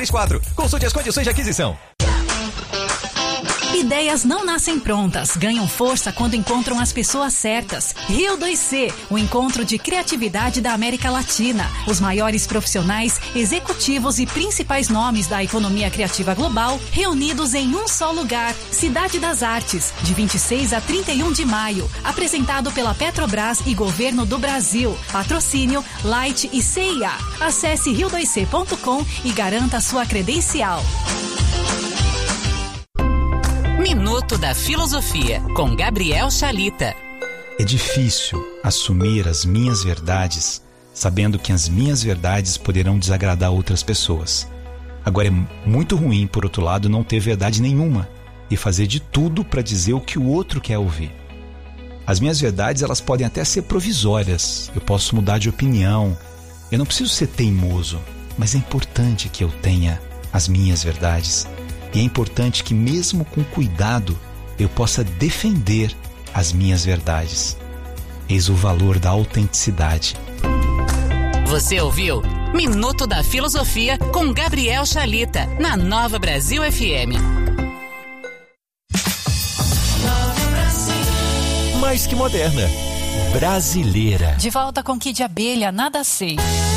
3234. Consulte as condições de aquisição. Ideias não nascem prontas, ganham força quando encontram as pessoas certas. Rio 2C, o encontro de criatividade da América Latina. Os maiores profissionais, executivos e principais nomes da economia criativa global reunidos em um só lugar. Cidade das Artes, de 26 a 31 de maio. Apresentado pela Petrobras e Governo do Brasil. Patrocínio Light e CIA. Acesse rio2c.com e garanta sua credencial. Minuto da Filosofia, com Gabriel Chalita. É difícil assumir as minhas verdades, sabendo que as minhas verdades poderão desagradar outras pessoas. Agora é muito ruim, por outro lado, não ter verdade nenhuma e fazer de tudo para dizer o que o outro quer ouvir. As minhas verdades, elas podem até ser provisórias. Eu posso mudar de opinião. Eu não preciso ser teimoso, mas é importante que eu tenha as minhas verdades. E é importante que, mesmo com cuidado, eu possa defender as minhas verdades. Eis o valor da autenticidade. Você ouviu Minuto da Filosofia com Gabriel Chalita, na Nova Brasil FM. Mais que moderna. Brasileira. De volta com Kid Abelha, Nada Sei.